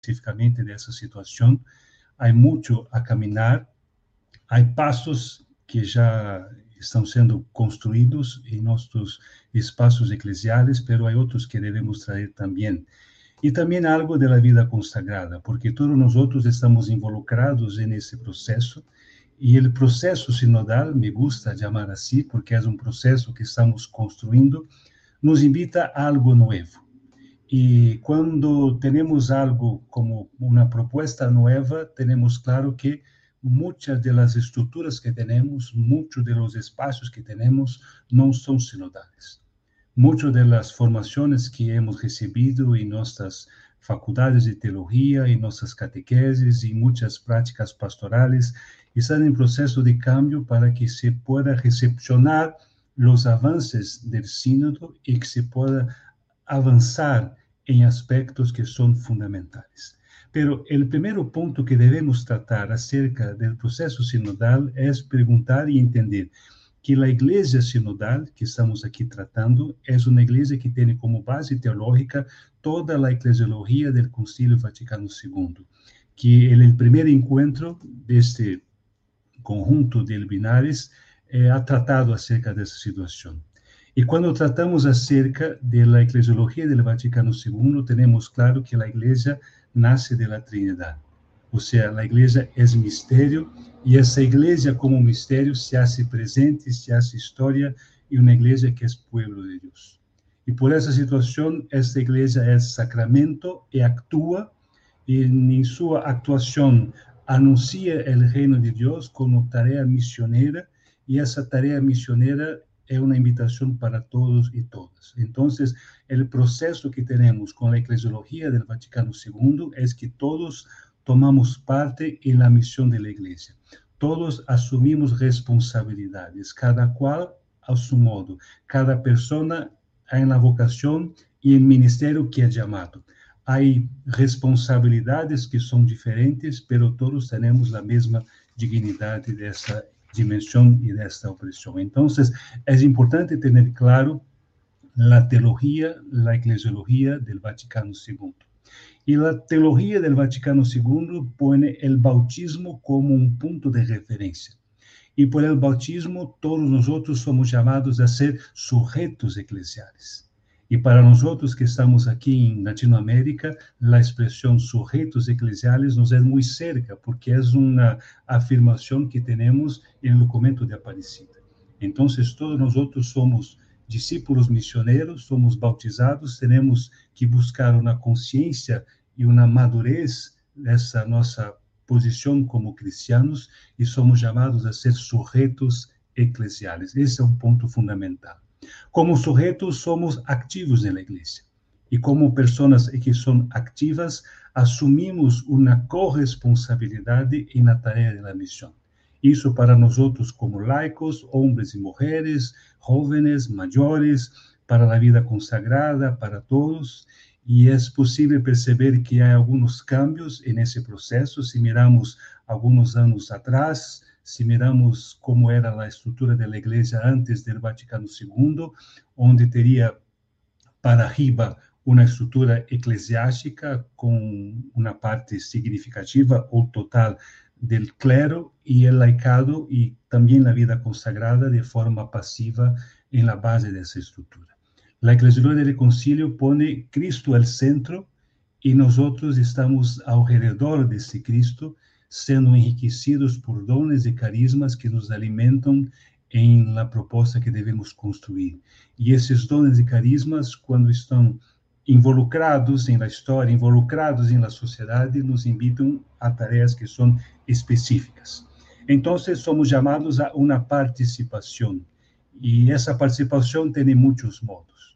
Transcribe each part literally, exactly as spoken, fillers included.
especificamente dessa situação. Há muito a caminhar, há passos que já estão sendo construídos em nossos espaços eclesiais, mas há outros que devemos trazer também. E também algo da vida consagrada, porque todos nós outros estamos involucrados nesse processo, e o processo sinodal, me gusta chamar assim, porque é um processo que estamos construindo, nos invita a algo novo. E quando temos algo como uma proposta nova, temos claro que muitas das estruturas que temos, muitos dos espaços que temos, não são sinodais. Muitas das formações que hemos recebido em nossas faculdades de teologia, em nossas catequeses, e muitas práticas pastorais, estão em processo de cambio para que se pueda recepcionar os avanços do sínodo e que se pueda avançar em aspectos que são fundamentais. Pero o primeiro ponto que devemos tratar acerca do processo sinodal é perguntar e entender que a igreja sinodal que estamos aqui tratando é uma igreja que tem como base teológica toda a eclesiologia do Concílio Vaticano segundo, que é o primeiro encontro deste conjunto de luminares eh, ha tratado acerca dessa situação. E quando tratamos acerca da eclesiologia do Vaticano segundo, temos claro que a igreja nasce da Trindade. Ou seja, a igreja é mistério, e essa igreja como mistério se hace presente, se hace história, e uma igreja que é pueblo de Deus. E por essa situação, esta igreja é sacramento e atua, e em sua atuação anuncia o reino de Deus como tarefa missioneira, e essa tarefa missioneira é uma invitação para todos e todas. Então, o processo que temos com a eclesiologia do Vaticano segundo é que todos tomamos parte na missão da igreja. Todos assumimos responsabilidades, cada qual a seu modo. Cada pessoa tem a vocação e o ministério que é chamado. Há responsabilidades que são diferentes, mas todos temos a mesma dignidade dessa dimensão e desta opressão. Então, é importante ter claro a teologia, a eclesiologia do Vaticano segundo. E a teologia do Vaticano segundo põe o bautismo como um ponto de referência. E por el bautismo, todos nós somos chamados a ser sujeitos eclesiais. E para nós que estamos aqui em Latinoamérica, a expressão sujeitos eclesiais nos é muito cerca, porque é uma afirmação que temos no documento de Aparecida. Então, todos nós somos discípulos missioneiros, somos bautizados, temos que buscar uma consciência e uma madurez dessa nossa posição como cristianos, e somos chamados a ser sujeitos eclesiais. Esse é um ponto fundamental. Como sujeitos, somos ativos na igreja. E como pessoas que são ativas, assumimos uma corresponsabilidade na tarefa da missão. Isso para nós como laicos, homens e mulheres, jovens, maiores, para a vida consagrada, para todos. E é possível perceber que há alguns cambios nesse processo. Se miramos alguns anos atrás, se miramos como era a estrutura da igreja antes do Vaticano segundo, onde teria para arriba uma estrutura eclesiástica com uma parte significativa ou total do clero e o laicado, e também a vida consagrada de forma passiva em la base dessa estrutura. A eclesiologia do concílio põe Cristo ao centro, e nós estamos ao redor desse Cristo, sendo enriquecidos por dones e carismas que nos alimentam em la proposta que devemos construir. E esses dones e carismas, quando estão involucrados em la história, involucrados em la sociedade, nos invitam a tarefas que são específicas. Então, somos chamados a uma participação, e essa participação tem muitos modos.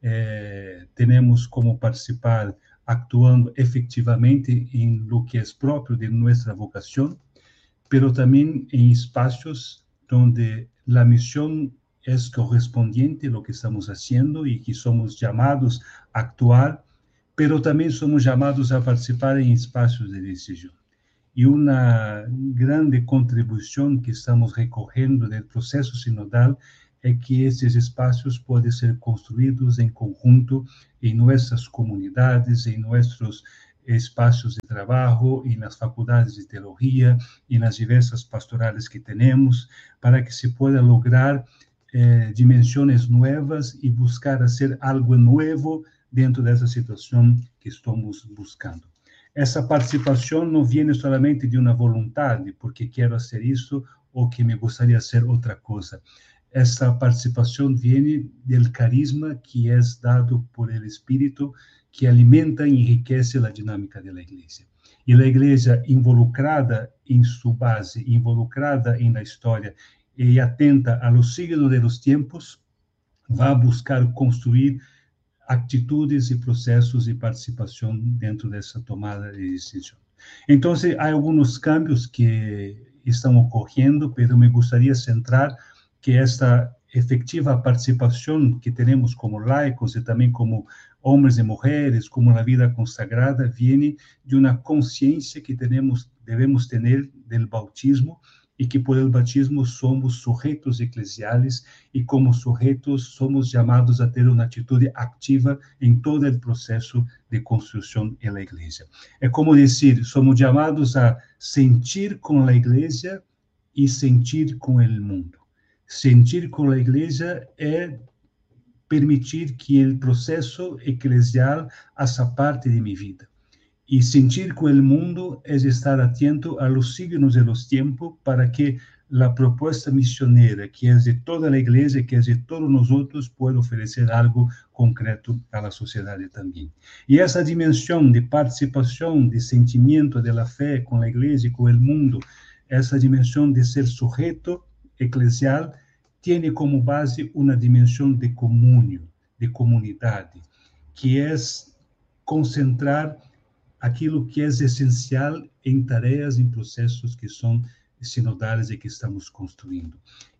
Eh, temos como participar actuando efectivamente em lo que é próprio de nossa vocação, pero também em espaços onde a missão é correspondiente a lo que estamos haciendo e que somos chamados a actuar, pero também somos chamados a participar em espaços de decisão. E uma grande contribuição que estamos recorrendo do processo sinodal é que esses espaços podem ser construídos em conjunto em nossas comunidades, em nossos espaços de trabalho e nas faculdades de teologia e nas diversas pastorales que temos, para que se pueda lograr eh, dimensões novas e buscar fazer algo novo dentro dessa situação que estamos buscando. Essa participação não vem somente de uma vontade, porque quero fazer isso ou que me gostaria de ser outra coisa. Essa participação vem do carisma que é dado por el Espírito, que alimenta e enriquece a dinâmica da igreja. E a igreja involucrada em sua base, involucrada na história e atenta a los signos de los tempos, vai buscar construir atitudes e processos de participação dentro dessa tomada de decisão. Então, há alguns cambios que estão ocorrendo, mas me gostaria de centrar que esta efetiva participação que temos como laicos e também como homens e mulheres, como na vida consagrada, vem de uma consciência que tenemos, devemos ter do bautismo e que por el batismo somos sujeitos eclesiais e como sujeitos somos chamados a ter uma atitude ativa em todo o processo de construção da igreja. É como dizer, somos chamados a sentir com a igreja e sentir com o mundo. Sentir com a igreja é permitir que o processo eclesial faça parte de minha vida. E sentir com o mundo é estar atento a los signos de los tiempos para que a proposta missioneira, que é de toda a igreja, que é de todos nós outros, pueda oferecer algo concreto à sociedade também. E essa dimensão de participação, de sentimento da fé com a igreja e com o mundo, essa dimensão de ser sujeito eclesial, tem como base uma dimensão de comunhão, de comunidade, que é concentrar aquilo que é essencial em tarefas, em processos que são sinodais e que estamos construindo.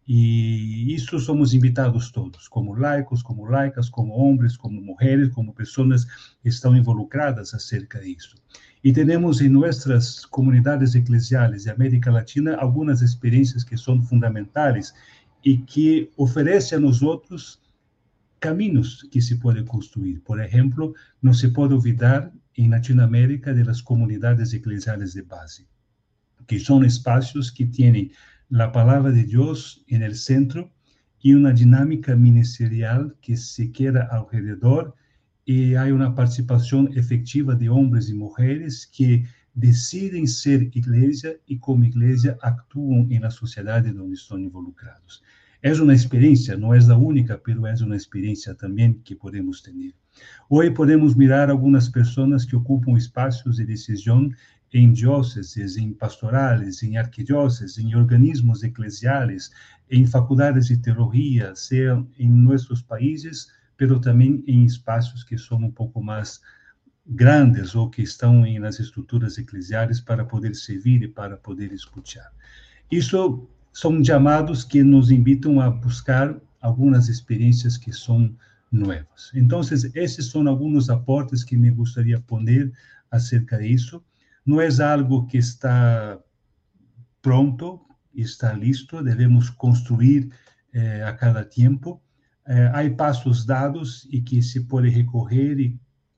E isso somos invitados todos, como laicos, como laicas, como homens, como mulheres, como pessoas que estão involucradas acerca disso. E temos em nossas comunidades eclesiais de América Latina algumas experiências que são fundamentais e que oferecem a nós outros caminhos que se podem construir. Por exemplo, não se pode olvidar em Latinoamérica das comunidades eclesiais de base, que são espaços que têm a palavra de Deus no centro e uma dinâmica ministerial que se queda ao redor e há uma participação efetiva de homens e mulheres que decidem ser igreja e como igreja atuam na sociedade onde estão involucrados. É uma experiência, não é a única, mas é uma experiência também que podemos ter. Hoje podemos mirar algumas pessoas que ocupam espaços de decisão em dióceses, em pastorales, em arquidióceses, em organismos eclesiais, em faculdades de teologia, seja em nossos países, mas também em espaços que são um pouco mais grandes ou que estão nas estruturas eclesiais para poder servir e para poder escutar. Isso são chamados que nos invitam a buscar algumas experiências que são novas. Então, esses são alguns aportes que me gostaria de poner acerca disso. Não é algo que está pronto, está listo, devemos construir eh, a cada tempo. Eh, há passos dados e que se pode recorrer e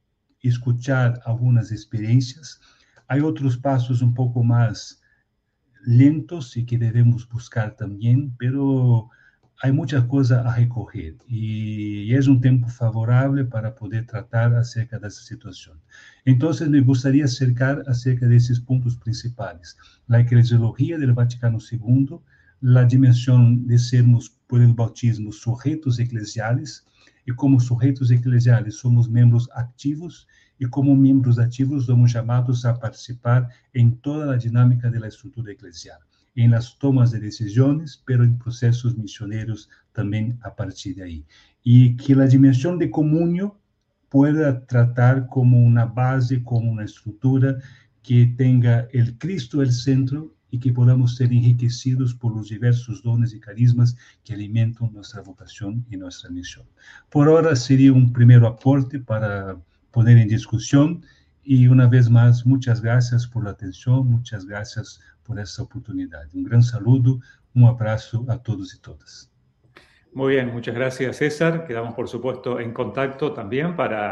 escutar algumas experiências. Há outros passos um pouco mais lentos e que devemos buscar também, pero há muita coisa a recorrer e é um tempo favorável para poder tratar acerca dessa situação. Então, me gostaria de acercar acerca desses pontos principais: a eclesiologia do Vaticano segundo, a dimensão de sermos, por el bautismo, sujeitos eclesiais, e como sujeitos eclesiais somos membros ativos, e como membros ativos somos chamados a participar em toda a dinâmica da estrutura eclesial, em las tomas de decisões, pero em processos missioneiros também a partir de aí. E que a dimensão de comunhão pueda tratar como uma base, como uma estrutura que tenha o Cristo no centro e que podamos ser enriquecidos por os diversos dones e carismas que alimentam nossa vocação e nossa missão. Por hora, seria um primeiro aporte para poner em discussão e, uma vez mais, muitas graças por a atenção, muitas graças por esta oportunidad. Un gran saludo, un abrazo a todos y todas. Muy bien, muchas gracias, César. Quedamos, por supuesto, en contacto también para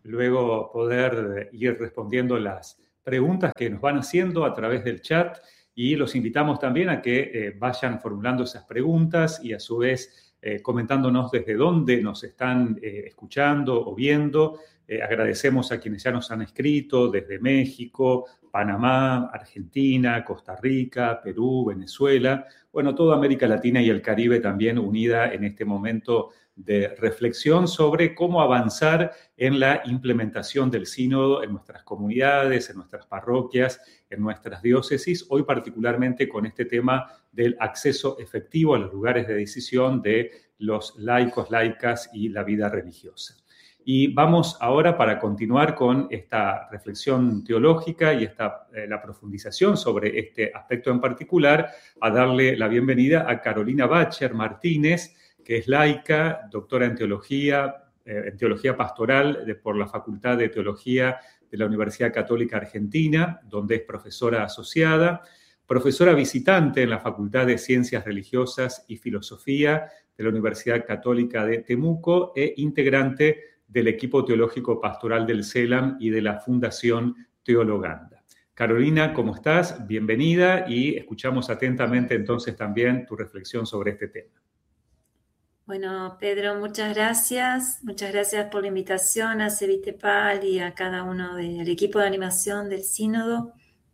luego poder ir respondiendo las preguntas que nos van haciendo a través del chat, y los invitamos también a que eh, vayan formulando esas preguntas y a su vez eh, comentándonos desde dónde nos están eh, escuchando o viendo. Eh, agradecemos a quienes ya nos han escrito desde México, Panamá, Argentina, Costa Rica, Perú, Venezuela, bueno, toda América Latina y el Caribe también unida en este momento de reflexión sobre cómo avanzar en la implementación del sínodo en nuestras comunidades, en nuestras parroquias, en nuestras diócesis, hoy particularmente con este tema del acceso efectivo a los lugares de decisión de los laicos, laicas y la vida religiosa. Y vamos ahora, para continuar con esta reflexión teológica y esta, eh, la profundización sobre este aspecto en particular, a darle la bienvenida a Carolina Bacher Martínez, que es laica, doctora en teología, eh, en teología pastoral de, por la Facultad de Teología de la Universidad Católica Argentina, donde es profesora asociada, profesora visitante en la Facultad de Ciencias Religiosas y Filosofía de la Universidad Católica de Temuco e integrante del equipo teológico pastoral del CELAM y de la Fundación Teologanda. Carolina, ¿cómo estás? Bienvenida y escuchamos atentamente entonces también tu reflexión sobre este tema. Bueno, Pedro, muchas gracias. Muchas gracias por la invitación a Cevitepal y a cada uno del equipo de animación del Sínodo.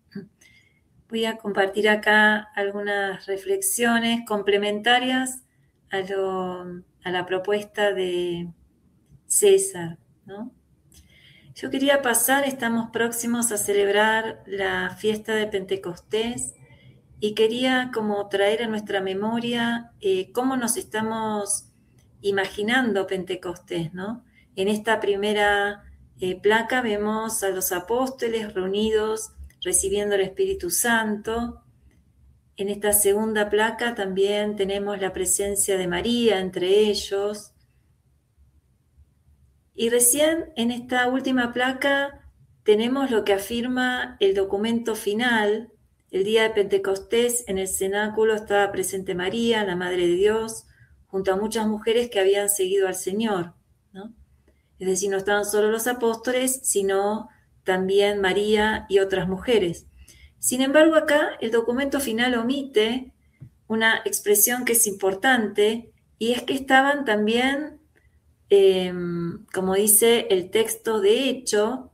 Voy a compartir acá algunas reflexiones complementarias a, lo, a la propuesta de César, ¿no? Yo quería pasar, estamos próximos a celebrar la fiesta de Pentecostés y quería como traer a nuestra memoria eh, cómo nos estamos imaginando Pentecostés, ¿no? En esta primera eh, placa vemos a los apóstoles reunidos recibiendo el Espíritu Santo. En esta segunda placa también tenemos la presencia de María entre ellos. Y recién en esta última placa tenemos lo que afirma el documento final. El día de Pentecostés en el cenáculo estaba presente María, la Madre de Dios, junto a muchas mujeres que habían seguido al Señor, ¿no? Es decir, no estaban solo los apóstoles, sino también María y otras mujeres. Sin embargo, acá el documento final omite una expresión que es importante, y es que estaban también, eh, como dice el texto de hecho,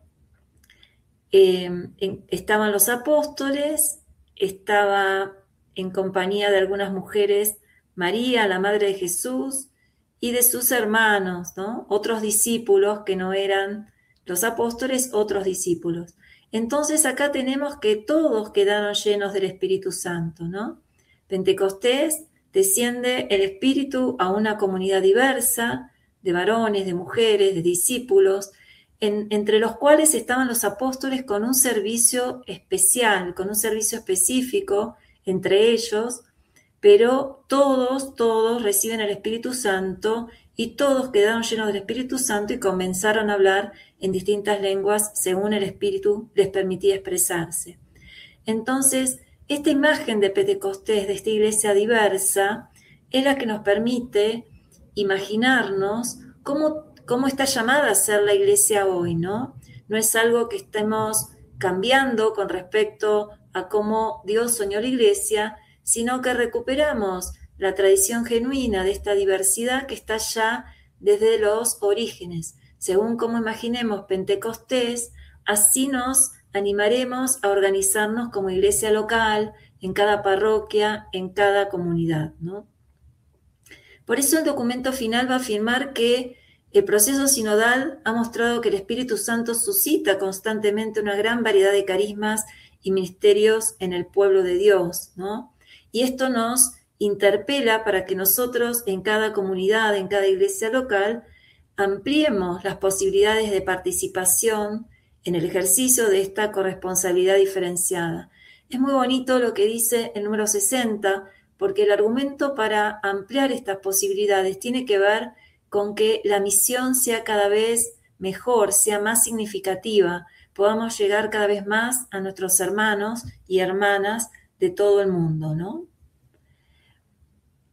eh, en, estaban los apóstoles, estaba en compañía de algunas mujeres María, la Madre de Jesús, y de sus hermanos, ¿no? Otros discípulos que no eran los apóstoles, otros discípulos. Entonces acá tenemos que todos quedaron llenos del Espíritu Santo, ¿no? Pentecostés desciende el Espíritu a una comunidad diversa de varones, de mujeres, de discípulos, en, entre los cuales estaban los apóstoles con un servicio especial, con un servicio específico entre ellos, pero todos, todos reciben el Espíritu Santo y todos quedaron llenos del Espíritu Santo y comenzaron a hablar en distintas lenguas según el Espíritu les permitía expresarse. Entonces, esta imagen de Pentecostés, de esta iglesia diversa, es la que nos permite imaginarnos cómo, cómo está llamada a ser la iglesia hoy, ¿no? No es algo que estemos cambiando con respecto a cómo Dios soñó la iglesia, sino que recuperamos la tradición genuina de esta diversidad que está ya desde los orígenes. Según cómo imaginemos Pentecostés, así nos animaremos a organizarnos como iglesia local, en cada parroquia, en cada comunidad, ¿no? Por eso el documento final va a afirmar que el proceso sinodal ha mostrado que el Espíritu Santo suscita constantemente una gran variedad de carismas y ministerios en el pueblo de Dios, ¿no? Y esto nos interpela para que nosotros en cada comunidad, en cada iglesia local, ampliemos las posibilidades de participación en el ejercicio de esta corresponsabilidad diferenciada. Es muy bonito lo que dice el número sesenta, porque el argumento para ampliar estas posibilidades tiene que ver con que la misión sea cada vez mejor, sea más significativa, podamos llegar cada vez más a nuestros hermanos y hermanas de todo el mundo, ¿no?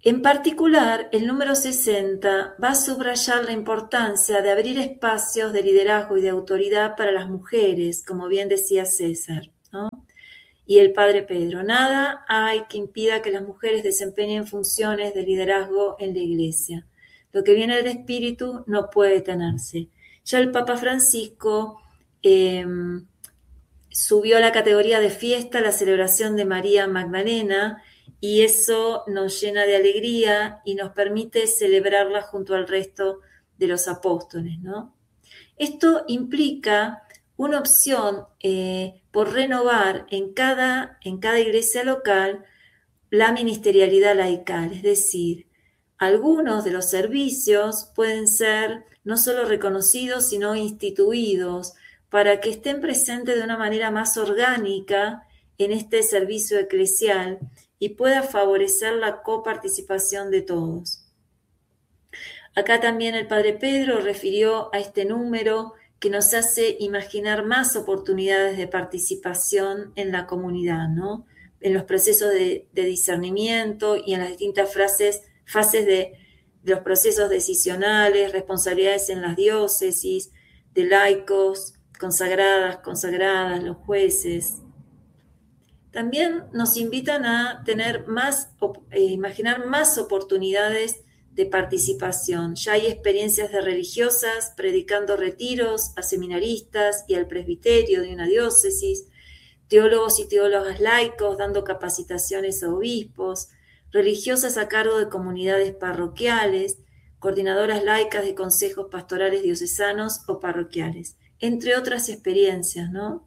En particular, el número sesenta va a subrayar la importancia de abrir espacios de liderazgo y de autoridad para las mujeres, como bien decía César, ¿no? Y el Padre Pedro, nada hay que impida que las mujeres desempeñen funciones de liderazgo en la Iglesia. Lo que viene del Espíritu no puede detenerse. Ya el Papa Francisco eh, subió a la categoría de fiesta la celebración de María Magdalena, y eso nos llena de alegría y nos permite celebrarla junto al resto de los apóstoles, ¿no? Esto implica una opción eh, por renovar en cada, en cada iglesia local la ministerialidad laical, es decir, algunos de los servicios pueden ser no solo reconocidos, sino instituidos para que estén presentes de una manera más orgánica en este servicio eclesial y pueda favorecer la coparticipación de todos. Acá también el Padre Pedro refirió a este número que nos hace imaginar más oportunidades de participación en la comunidad, ¿no? En los procesos de, de discernimiento y en las distintas frases, fases de, de los procesos decisionales, responsabilidades en las diócesis, de laicos, consagradas, consagradas, los jueces. También nos invitan a tener más, eh, imaginar más oportunidades de participación. Ya hay experiencias de religiosas predicando retiros a seminaristas y al presbiterio de una diócesis, teólogos y teólogas laicos dando capacitaciones a obispos, religiosas a cargo de comunidades parroquiales, coordinadoras laicas de consejos pastorales diocesanos o parroquiales, entre otras experiencias, ¿no?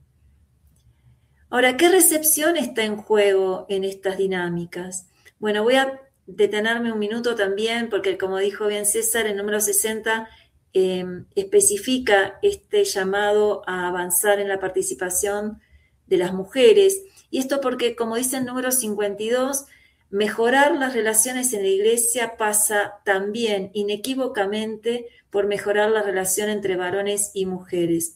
Ahora, ¿qué recepción está en juego en estas dinámicas? Bueno, voy a detenerme un minuto también, porque como dijo bien César, el número sesenta eh, especifica este llamado a avanzar en la participación de las mujeres. Y esto porque, como dice el número cincuenta y dos, mejorar las relaciones en la Iglesia pasa también inequívocamente por mejorar la relación entre varones y mujeres.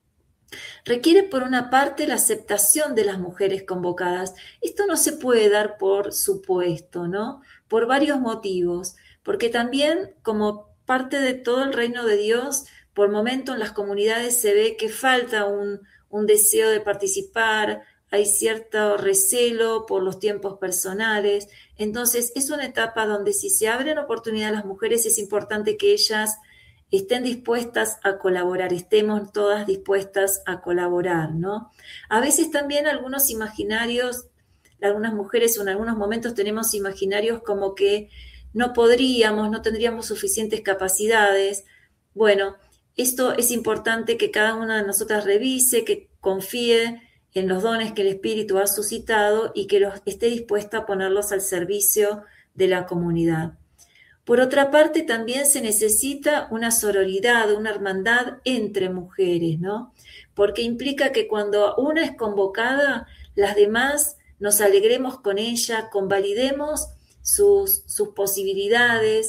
Requiere, por una parte, la aceptación de las mujeres convocadas. Esto no se puede dar por supuesto, ¿no? Por varios motivos. Porque también, como parte de todo el reino de Dios, por momentos en las comunidades se ve que falta un, un deseo de participar, hay cierto recelo por los tiempos personales. Entonces, es una etapa donde si se abren oportunidades a las mujeres, es importante que ellas estén dispuestas a colaborar, estemos todas dispuestas a colaborar, ¿no? A veces también algunos imaginarios, algunas mujeres o en algunos momentos tenemos imaginarios como que no podríamos, no tendríamos suficientes capacidades. Bueno, esto es importante que cada una de nosotras revise, que confíe en los dones que el Espíritu ha suscitado y que los, esté dispuesta a ponerlos al servicio de la comunidad. Por otra parte, también se necesita una sororidad, una hermandad entre mujeres, ¿no? Porque implica que cuando una es convocada, las demás nos alegremos con ella, convalidemos sus, sus posibilidades,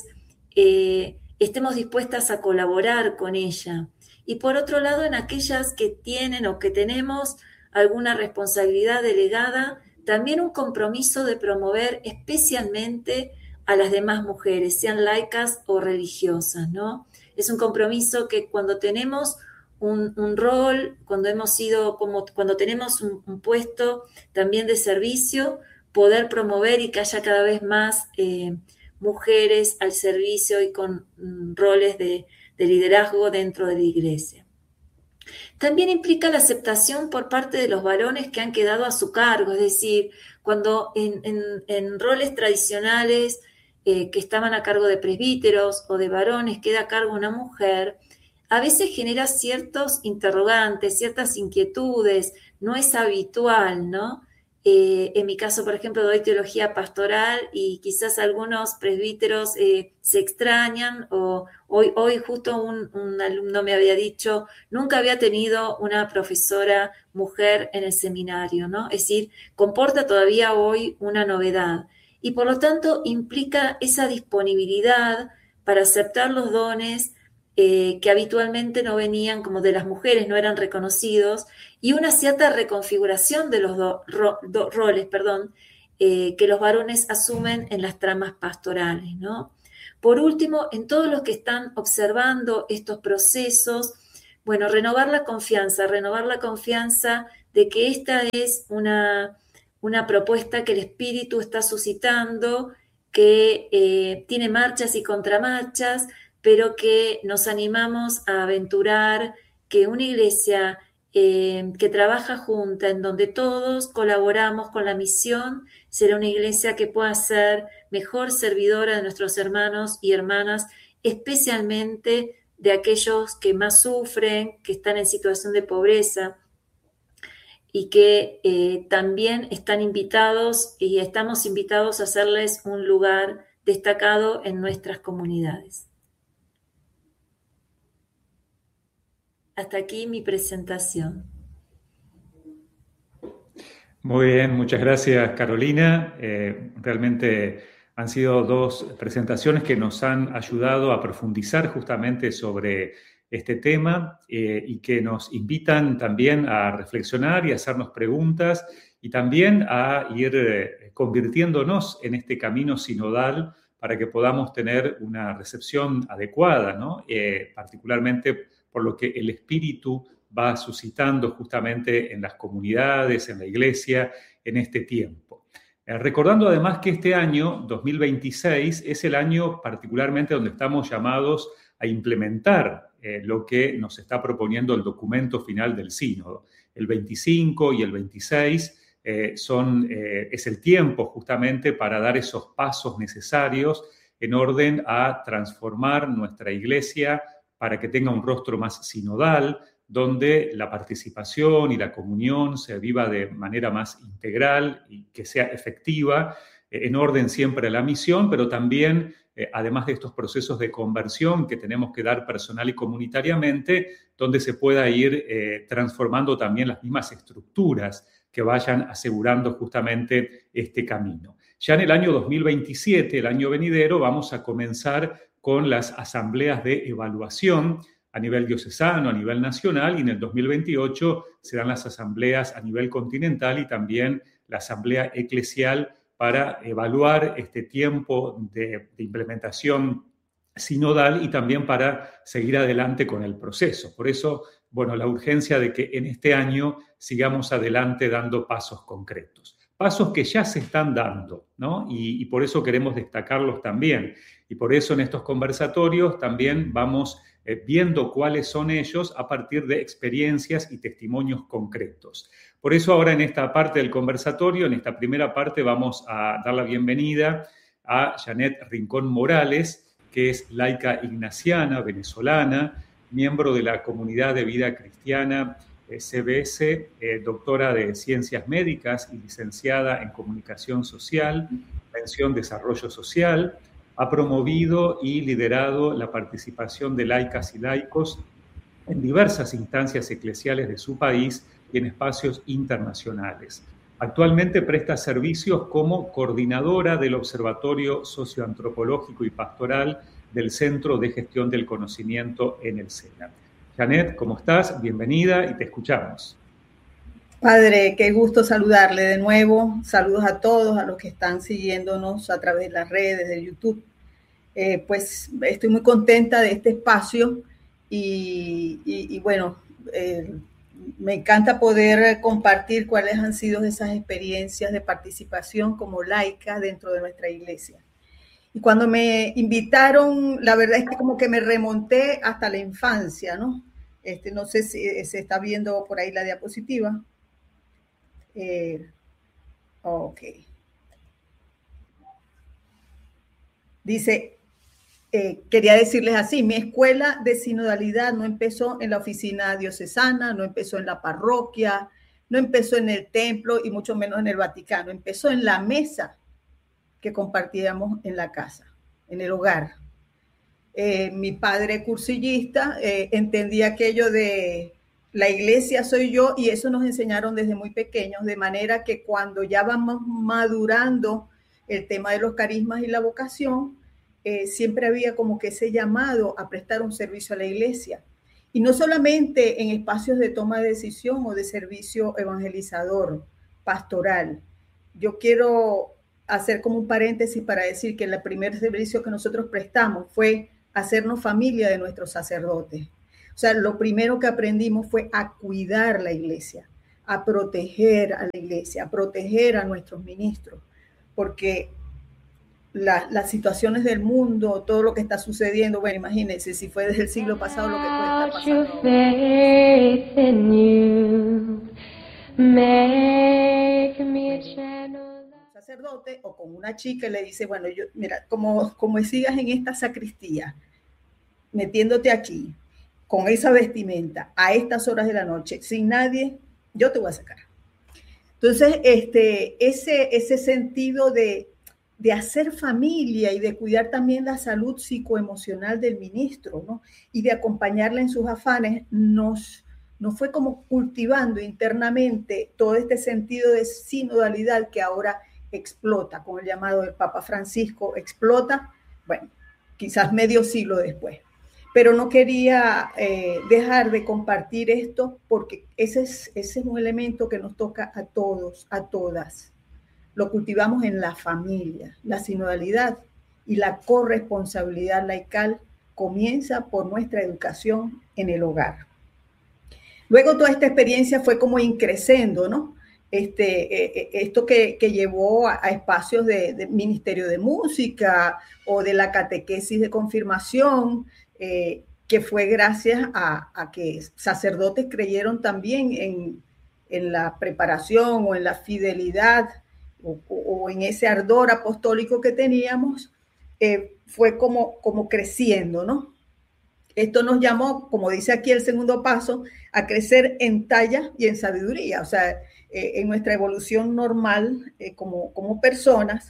eh, estemos dispuestas a colaborar con ella. Y por otro lado, en aquellas que tienen o que tenemos alguna responsabilidad delegada, también un compromiso de promover especialmente a las demás mujeres, sean laicas o religiosas, ¿no? Es un compromiso que cuando tenemos un, un rol, cuando hemos sido, como cuando tenemos un, un puesto también de servicio, poder promover y que haya cada vez más eh, mujeres al servicio y con um, roles de, de liderazgo dentro de la Iglesia. También implica la aceptación por parte de los varones que han quedado a su cargo, es decir, cuando en, en, en roles tradicionales eh, que estaban a cargo de presbíteros o de varones queda a cargo una mujer, a veces genera ciertos interrogantes, ciertas inquietudes, no es habitual, ¿no? Eh, en mi caso, por ejemplo, doy teología pastoral y quizás algunos presbíteros eh, se extrañan o hoy, hoy justo un, un alumno me había dicho, nunca había tenido una profesora mujer en el seminario, ¿no? Es decir, comporta todavía hoy una novedad y por lo tanto implica esa disponibilidad para aceptar los dones Eh, que habitualmente no venían como de las mujeres, no eran reconocidos, y una cierta reconfiguración de los do, ro, do, roles, perdón, eh, que los varones asumen en las tramas pastorales, ¿no? Por último, en todos los que están observando estos procesos, bueno, renovar la confianza, renovar la confianza de que esta es una, una propuesta que el Espíritu está suscitando, que eh, tiene marchas y contramarchas, pero que nos animamos a aventurar que una iglesia eh, que trabaja junta, en donde todos colaboramos con la misión, será una iglesia que pueda ser mejor servidora de nuestros hermanos y hermanas, especialmente de aquellos que más sufren, que están en situación de pobreza, y que eh, también están invitados y estamos invitados a hacerles un lugar destacado en nuestras comunidades. Hasta aquí mi presentación. Muy bien, muchas gracias, Carolina. Eh, realmente han sido dos presentaciones que nos han ayudado a profundizar justamente sobre este tema eh, y que nos invitan también a reflexionar y a hacernos preguntas y también a ir eh, convirtiéndonos en este camino sinodal para que podamos tener una recepción adecuada, ¿no? Eh, particularmente por lo que el Espíritu va suscitando justamente en las comunidades, en la iglesia, en este tiempo. Eh, recordando además que este año, dos mil veintiséis, es el año particularmente donde estamos llamados a implementar eh, lo que nos está proponiendo el documento final del sínodo. El veinticinco y el veintiséis eh, son, eh, es el tiempo justamente para dar esos pasos necesarios en orden a transformar nuestra iglesia para que tenga un rostro más sinodal, donde la participación y la comunión se viva de manera más integral y que sea efectiva, eh, en orden siempre a la misión, pero también, eh, además de estos procesos de conversión que tenemos que dar personal y comunitariamente, donde se pueda ir eh, transformando también las mismas estructuras que vayan asegurando justamente este camino. Ya en el año dos mil veintisiete, el año venidero, vamos a comenzar con las asambleas de evaluación a nivel diocesano, a nivel nacional, y en el dos mil veintiocho serán las asambleas a nivel continental y también la asamblea eclesial para evaluar este tiempo de, de implementación sinodal y también para seguir adelante con el proceso. Por eso, bueno, la urgencia de que en este año sigamos adelante dando pasos concretos. Pasos que ya se están dando, ¿no? Y, y por eso queremos destacarlos también. Y por eso en estos conversatorios también vamos eh, viendo cuáles son ellos a partir de experiencias y testimonios concretos. Por eso ahora en esta parte del conversatorio, en esta primera parte, vamos a dar la bienvenida a Janet Rincón Morales, que es laica ignaciana, venezolana, miembro de la Comunidad de Vida Cristiana eh, C B S, eh, doctora de Ciencias Médicas y licenciada en Comunicación Social, mención Desarrollo Social. Ha promovido y liderado la participación de laicas y laicos en diversas instancias eclesiales de su país y en espacios internacionales. Actualmente presta servicios como coordinadora del Observatorio Socioantropológico y Pastoral del Centro de Gestión del Conocimiento en el SENA. Janet, ¿cómo estás? Bienvenida y te escuchamos. Padre, qué gusto saludarle de nuevo. Saludos a todos, a los que están siguiéndonos a través de las redes, de YouTube. Eh, pues estoy muy contenta de este espacio y, y, y bueno, eh, me encanta poder compartir cuáles han sido esas experiencias de participación como laica dentro de nuestra iglesia. Y cuando me invitaron, la verdad es que como que me remonté hasta la infancia, ¿no? Este, no sé si se está viendo por ahí la diapositiva. Eh, ok. Dice, eh, quería decirles así, mi escuela de sinodalidad no empezó en la oficina diocesana, no empezó en la parroquia, no empezó en el templo y mucho menos en el Vaticano, empezó en la mesa que compartíamos en la casa, en el hogar. Eh, mi padre cursillista eh, entendía aquello de la iglesia soy yo y eso nos enseñaron desde muy pequeños, de manera que cuando ya vamos madurando el tema de los carismas y la vocación, eh, siempre había como que ese llamado a prestar un servicio a la iglesia. Y no solamente en espacios de toma de decisión o de servicio evangelizador, pastoral. yo quiero hacer como un paréntesis para decir que el primer servicio que nosotros prestamos fue hacernos familia de nuestros sacerdotes. O sea, lo primero que aprendimos fue a cuidar la iglesia, a proteger a la iglesia, a proteger a nuestros ministros, porque la, las situaciones del mundo, todo lo que está sucediendo, bueno, imagínense si fue desde el siglo pasado lo que puede estar pasando ahora. Sacerdote o con una chica le dice, bueno, yo, mira, como, como sigas en esta sacristía, metiéndote aquí, con esa vestimenta, a estas horas de la noche, sin nadie, yo te voy a sacar. Entonces, este, ese, ese sentido de, de hacer familia y de cuidar también la salud psicoemocional del ministro, ¿no? Y de acompañarla en sus afanes, nos, nos fue como cultivando internamente todo este sentido de sinodalidad que ahora explota con el llamado del Papa Francisco, explota, bueno, quizás medio siglo después. Pero no quería eh, dejar de compartir esto porque ese es, ese es un elemento que nos toca a todos, a todas. Lo cultivamos en la familia. La sinodalidad y la corresponsabilidad laical comienza por nuestra educación en el hogar. Luego toda esta experiencia fue como increciendo, ¿no? Este, eh, esto que, que llevó a, a espacios de, de ministerio de música o de la catequesis de confirmación, eh, que fue gracias a, a que sacerdotes creyeron también en, en la preparación o en la fidelidad o, o, o en ese ardor apostólico que teníamos, eh, fue como, como creciendo, ¿no? Esto nos llamó, como dice aquí el segundo paso, a crecer en talla y en sabiduría. O sea, eh, en nuestra evolución normal eh, como, como personas.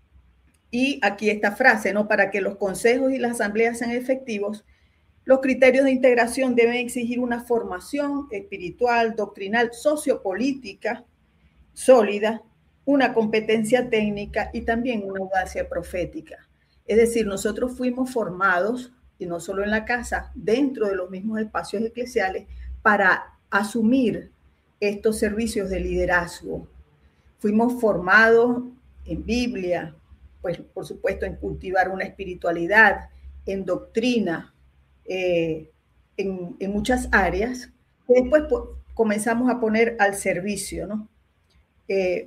Y aquí esta frase, ¿no? Para que los consejos y las asambleas sean efectivos, los criterios de integración deben exigir una formación espiritual, doctrinal, sociopolítica sólida, una competencia técnica y también una audacia profética. Es decir, nosotros fuimos formados, y no solo en la casa, dentro de los mismos espacios eclesiales, para asumir estos servicios de liderazgo. Fuimos formados en Biblia, pues por supuesto en cultivar una espiritualidad, en doctrina, eh, en, en muchas áreas, que después pues, comenzamos a poner al servicio, ¿no? Eh,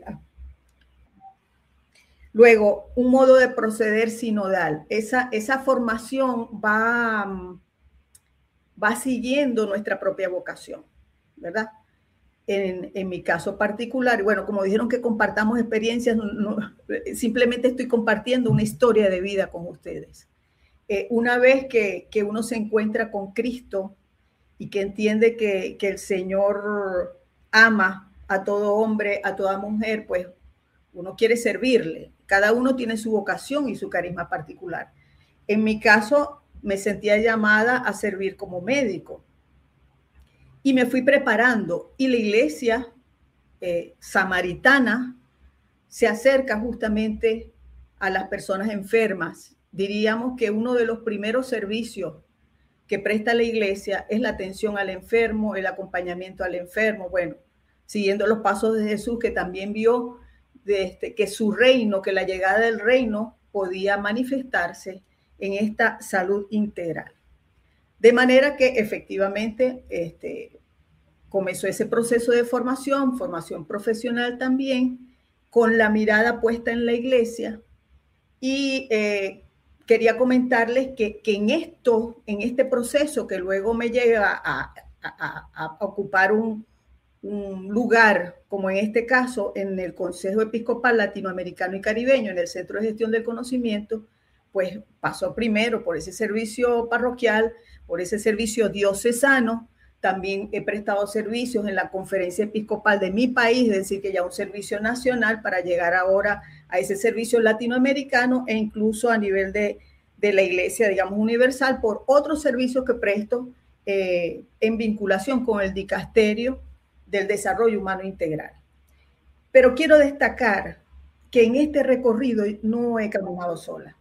Luego, un modo de proceder sinodal. Esa, esa formación va, va siguiendo nuestra propia vocación, ¿verdad? En, en mi caso particular, bueno, como dijeron que compartamos experiencias, no, no, simplemente estoy compartiendo una historia de vida con ustedes. Eh, una vez que, que uno se encuentra con Cristo y que entiende que, que el Señor ama a todo hombre, a toda mujer, pues uno quiere servirle. Cada uno tiene su vocación y su carisma particular. En mi caso, me sentía llamada a servir como médico. Y me fui preparando. Y la iglesia eh, samaritana se acerca justamente a las personas enfermas. Diríamos que uno de los primeros servicios que presta la iglesia es la atención al enfermo, el acompañamiento al enfermo. Bueno, siguiendo los pasos de Jesús, que también vio de este, que su reino, que la llegada del reino podía manifestarse en esta salud integral. De manera que efectivamente este, comenzó ese proceso de formación, formación profesional también, con la mirada puesta en la iglesia. Y eh, quería comentarles que, que en esto, en este proceso que luego me lleva a, a, a, a ocupar un, un lugar, como en este caso, en el Consejo Episcopal Latinoamericano y Caribeño, en el Centro de Gestión del Conocimiento, pues pasó primero por ese servicio parroquial, por ese servicio diocesano. También he prestado servicios en la Conferencia Episcopal de mi país, es decir, que ya un servicio nacional para llegar ahora a ese servicio latinoamericano e incluso a nivel de, de la Iglesia, digamos, universal, por otros servicios que presto eh, en vinculación con el dicasterio del desarrollo humano integral. Pero quiero destacar que en este recorrido no he caminado sola.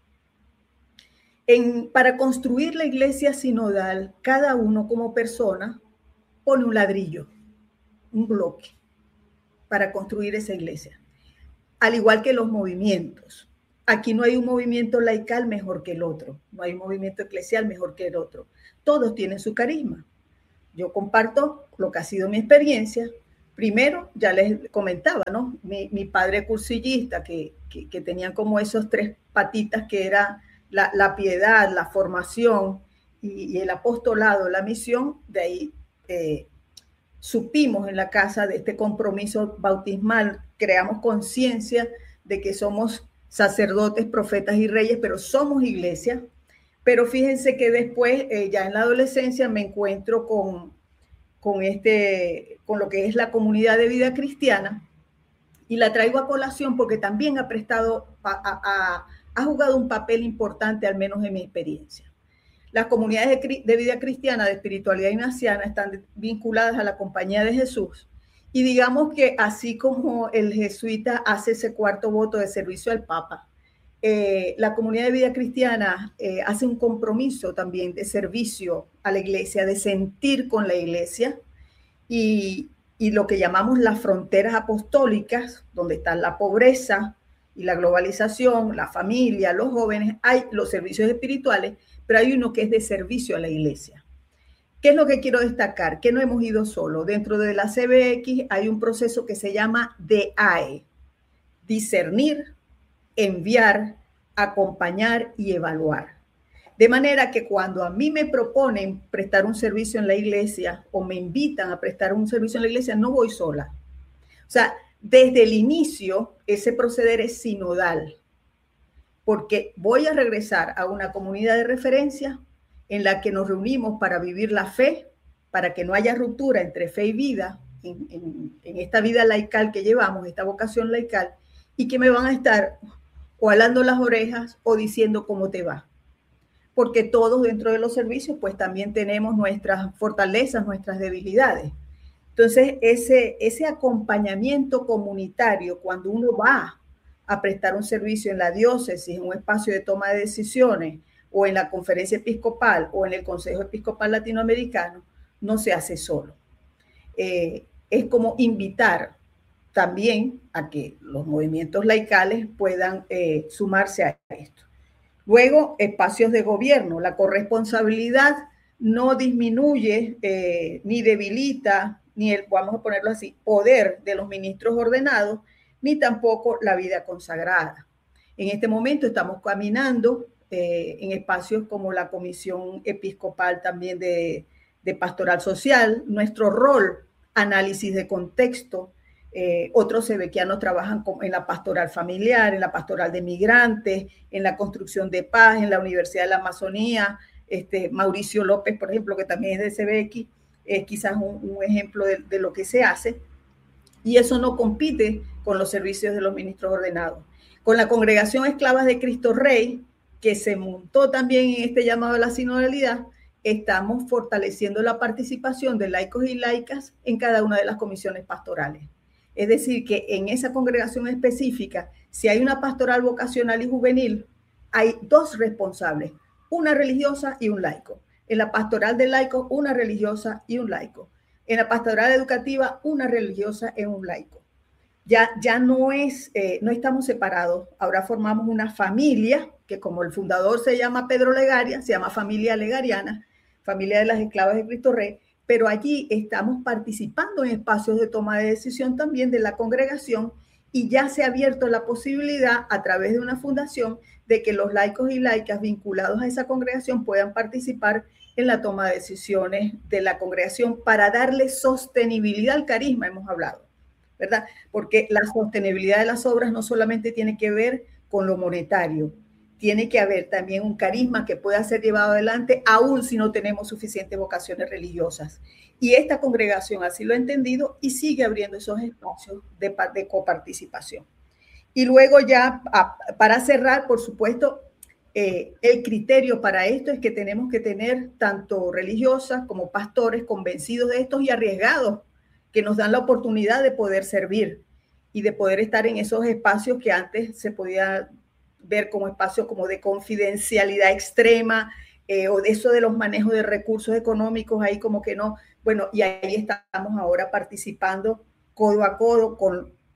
En, para construir la iglesia sinodal, cada uno como persona pone un ladrillo, un bloque, para construir esa iglesia. al igual que los movimientos. Aquí no hay un movimiento laical mejor que el otro, no hay un movimiento eclesial mejor que el otro. Todos tienen su carisma. Yo comparto lo que ha sido mi experiencia. Primero, ya les comentaba, ¿no? Mi, mi padre cursillista, que, que, que tenían como esos tres patitas, que era la, la piedad, la formación y, y el apostolado, la misión. De ahí eh, supimos en la casa de este compromiso bautismal, creamos conciencia de que somos sacerdotes, profetas y reyes, pero somos iglesia. Pero fíjense que después, eh, ya en la adolescencia, me encuentro con, con, este, con lo que es la comunidad de vida cristiana, y la traigo a colación porque también ha prestado, a, a, ha jugado un papel importante, al menos en mi experiencia. Las comunidades de, de vida cristiana, de espiritualidad ignaciana, están vinculadas a la Compañía de Jesús. Y digamos que así como el jesuita hace ese cuarto voto de servicio al Papa, eh, la comunidad de vida cristiana eh, hace un compromiso también de servicio a la iglesia, de sentir con la iglesia, y, y lo que llamamos las fronteras apostólicas, donde está la pobreza y la globalización, la familia, los jóvenes, hay los servicios espirituales, pero hay uno que es de servicio a la iglesia. ¿Qué es lo que quiero destacar? Que no hemos ido solo. Dentro de la C B X hay un proceso que se llama D A E, discernir, enviar, acompañar y evaluar. De manera que cuando a mí me proponen prestar un servicio en la iglesia o me invitan a prestar un servicio en la iglesia, no voy sola. O sea, desde el inicio ese proceder es sinodal, porque voy a regresar a una comunidad de referencia en la que nos reunimos para vivir la fe, para que no haya ruptura entre fe y vida, en, en, en esta vida laical que llevamos, esta vocación laical, y que me van a estar o alando las orejas o diciendo cómo te va. Porque todos dentro de los servicios pues también tenemos nuestras fortalezas, nuestras debilidades. Entonces ese, ese acompañamiento comunitario, cuando uno va a prestar un servicio en la diócesis, en un espacio de toma de decisiones, o en la conferencia episcopal, o en el Consejo Episcopal Latinoamericano, no se hace solo. Eh, es como invitar también a que los movimientos laicales puedan eh, sumarse a esto. Luego, espacios de gobierno. La corresponsabilidad no disminuye eh, ni debilita, ni el, vamos a ponerlo así, poder de los ministros ordenados, ni tampoco la vida consagrada. En este momento estamos caminando eh, en espacios como la Comisión Episcopal también de, de Pastoral Social. Nuestro rol, análisis de contexto. Eh, otros sebequianos trabajan en la pastoral familiar, en la pastoral de migrantes, en la construcción de paz, en la Universidad de la Amazonía. Este, Mauricio López, por ejemplo, que también es de C B X, es quizás un, un ejemplo de, de lo que se hace. Y eso no compite con los servicios de los ministros ordenados. Con la Congregación Esclavas de Cristo Rey, que se montó también en este llamado a la sinodalidad, estamos fortaleciendo la participación de laicos y laicas en cada una de las comisiones pastorales. Es decir, que en esa congregación específica, si hay una pastoral vocacional y juvenil, hay dos responsables, una religiosa y un laico. En la pastoral de laicos, una religiosa y un laico. En la pastoral educativa, una religiosa y un laico. Ya, ya no, es, eh, no estamos separados, ahora formamos una familia, que como el fundador se llama Pedro Legaria, se llama Familia Legariana, Familia de las Esclavas de Cristo Rey, pero allí estamos participando en espacios de toma de decisión también de la congregación, y ya se ha abierto la posibilidad a través de una fundación de que los laicos y laicas vinculados a esa congregación puedan participar en la toma de decisiones de la congregación para darle sostenibilidad al carisma, hemos hablado, ¿verdad? Porque la sostenibilidad de las obras no solamente tiene que ver con lo monetario, tiene que haber también un carisma que pueda ser llevado adelante aún si no tenemos suficientes vocaciones religiosas. Y esta congregación así lo ha entendido y sigue abriendo esos espacios de, de coparticipación. Y luego ya, para cerrar, por supuesto, eh, el criterio para esto es que tenemos que tener tanto religiosas como pastores convencidos de estos y arriesgados, que nos dan la oportunidad de poder servir y de poder estar en esos espacios que antes se podía ver como espacios como de confidencialidad extrema, eh, o de eso de los manejos de recursos económicos, ahí como que no. Bueno, y ahí estamos ahora participando codo a codo con,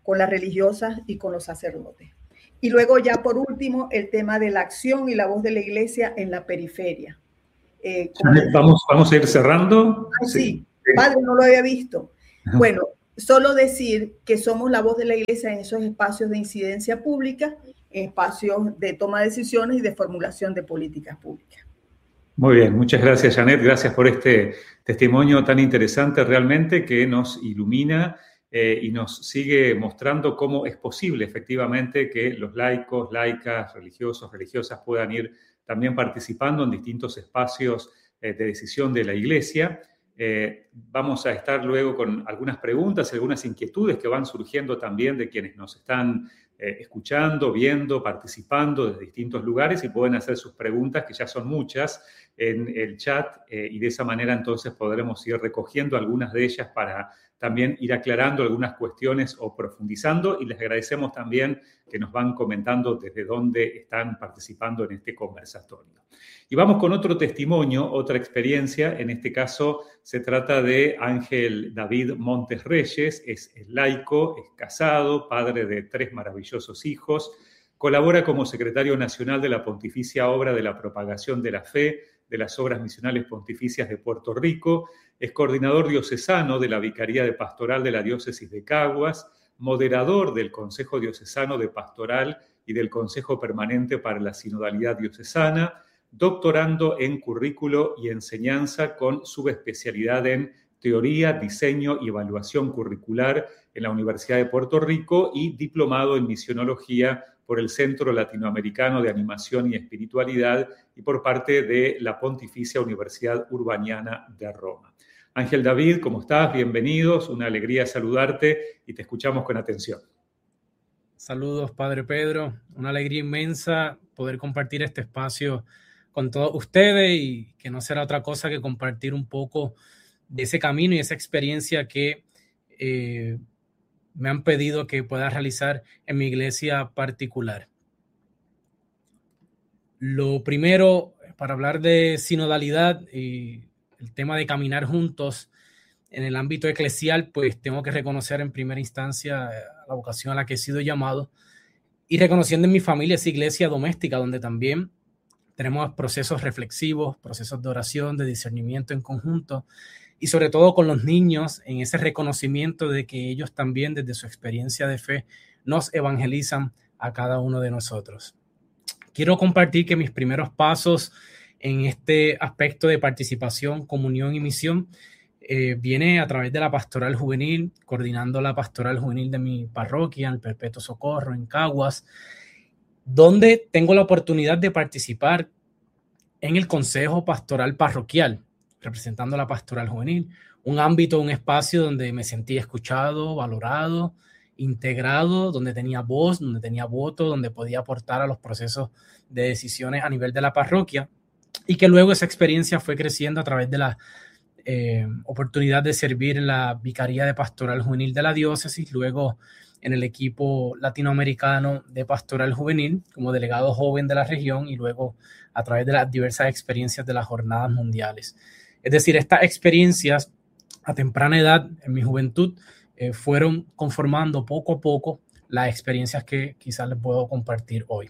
con las religiosas y con los sacerdotes. Y luego ya por último, el tema de la acción y la voz de la iglesia en la periferia. Eh, vamos, vamos a ir cerrando. Ay, sí. sí, padre, no lo había visto. Ajá. Bueno, solo decir que somos la voz de la iglesia en esos espacios de incidencia pública, en espacios de toma de decisiones y de formulación de políticas públicas. Muy bien, muchas gracias, Janet. Gracias por este testimonio tan interesante realmente que nos ilumina eh, y nos sigue mostrando cómo es posible efectivamente que los laicos, laicas, religiosos, religiosas puedan ir también participando en distintos espacios eh, de decisión de la Iglesia. Eh, vamos a estar luego con algunas preguntas, algunas inquietudes que van surgiendo también de quienes nos están eh, escuchando, viendo, participando desde distintos lugares y pueden hacer sus preguntas, que ya son muchas, en el chat eh, y de esa manera entonces podremos ir recogiendo algunas de ellas para también ir aclarando algunas cuestiones o profundizando, y les agradecemos también que nos van comentando desde dónde están participando en este conversatorio. Y vamos con otro testimonio, otra experiencia. En este caso se trata de Ángel David Montes Reyes, es laico, es casado, padre de tres maravillosos hijos, colabora como secretario nacional de la Pontificia Obra de la Propagación de la Fe de las Obras Misionales Pontificias de Puerto Rico, es coordinador diocesano de la Vicaría de Pastoral de la Diócesis de Caguas, moderador del Consejo Diocesano de Pastoral y del Consejo Permanente para la Sinodalidad Diocesana, doctorando en currículo y enseñanza con subespecialidad en teoría, diseño y evaluación curricular en la Universidad de Puerto Rico y diplomado en misionología por el Centro Latinoamericano de Animación y Espiritualidad y por parte de la Pontificia Universidad Urbaniana de Roma. Ángel David, ¿cómo estás? Bienvenidos, una alegría saludarte y te escuchamos con atención. Saludos, Padre Pedro, una alegría inmensa poder compartir este espacio con todos ustedes y que no será otra cosa que compartir un poco de ese camino y esa experiencia que eh, me han pedido que pueda realizar en mi iglesia particular. Lo primero, para hablar de sinodalidad y el tema de caminar juntos en el ámbito eclesial, pues tengo que reconocer en primera instancia la vocación a la que he sido llamado y reconociendo en mi familia esa iglesia doméstica donde también tenemos procesos reflexivos, procesos de oración, de discernimiento en conjunto y sobre todo con los niños en ese reconocimiento de que ellos también desde su experiencia de fe nos evangelizan a cada uno de nosotros. Quiero compartir que mis primeros pasos en este aspecto de participación, comunión y misión eh, viene a través de la pastoral juvenil, coordinando la pastoral juvenil de mi parroquia, el Perpetuo Socorro en Caguas, donde tengo la oportunidad de participar en el Consejo Pastoral Parroquial, representando la pastoral juvenil, un ámbito, un espacio donde me sentí escuchado, valorado, integrado, donde tenía voz, donde tenía voto, donde podía aportar a los procesos de decisiones a nivel de la parroquia y que luego esa experiencia fue creciendo a través de la eh, oportunidad de servir en la Vicaría de Pastoral Juvenil de la Diócesis, luego en el equipo latinoamericano de Pastoral Juvenil como delegado joven de la región y luego a través de las diversas experiencias de las jornadas mundiales. Es decir, estas experiencias a temprana edad, en mi juventud, eh, fueron conformando poco a poco las experiencias que quizás les puedo compartir hoy.